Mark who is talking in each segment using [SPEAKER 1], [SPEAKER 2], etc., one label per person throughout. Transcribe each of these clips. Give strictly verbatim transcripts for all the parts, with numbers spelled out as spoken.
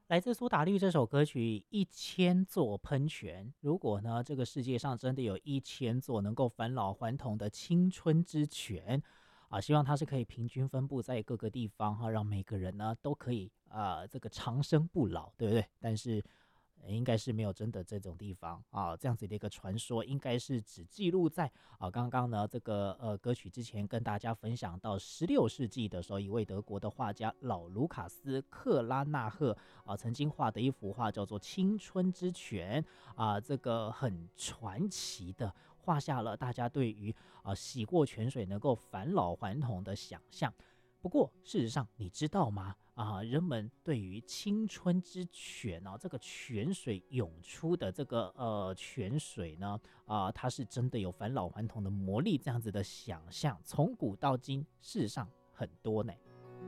[SPEAKER 1] 来自苏打绿这首歌曲《一千座喷泉》，如果呢这个世界上真的有一千座能够返老还童的青春之泉啊，希望它是可以平均分布在各个地方哈，让每个人呢都可以啊这个长生不老，对不对？但是呃应该是没有真的这种地方啊，这样子的一个传说，应该是只记录在啊刚刚呢这个呃歌曲之前跟大家分享到十六世纪的时候，一位德国的画家老卢卡斯克拉纳赫啊曾经画的一幅画叫做《青春之泉》啊，这个很传奇的画下了大家对于啊洗过泉水能够返老还童的想象。不过，事实上，你知道吗？啊，人们对于青春之泉啊，这个泉水涌出的这个呃泉水呢，啊，它是真的有返老还童的魔力，这样子的想象，从古到今，事实上很多呢。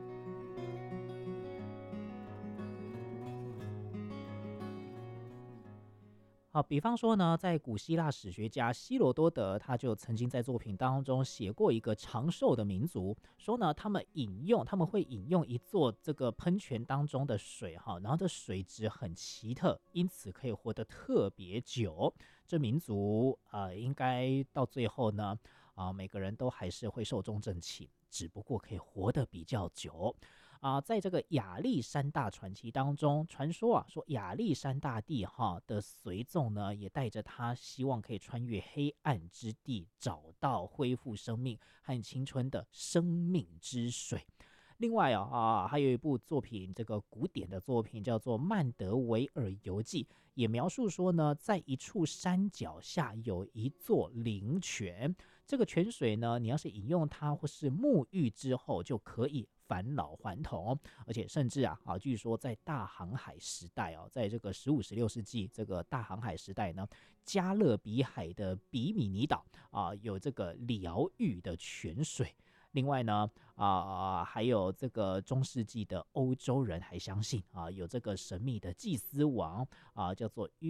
[SPEAKER 1] 好，比方说呢，在古希腊史学家希罗多德，他就曾经在作品当中写过一个长寿的民族，说呢，他们饮用他们会饮用一座这个喷泉当中的水哈，然后这水质很奇特，因此可以活得特别久。这民族呃，应该到最后呢，啊、每个人都还是会寿终正寝，只不过可以活得比较久。啊、在这个亚历山大传奇当中，传说啊，说亚历山大帝哈的随从呢，也带着他，希望可以穿越黑暗之地，找到恢复生命和青春的生命之水。另外啊啊，还有一部作品，这个古典的作品叫做《曼德维尔游记》，也描述说呢，在一处山脚下有一座灵泉，这个泉水呢，你要是饮用它或是沐浴之后，就可以返老还童，而且甚至啊啊，据说在大航海时代哦，在这个十五、十六世纪这个大航海时代呢，加勒比海的比米尼岛啊，有这个疗愈的泉水。另外呢，啊、还有这个中世纪的欧洲人还相信啊，有这个神秘的祭司王啊，叫做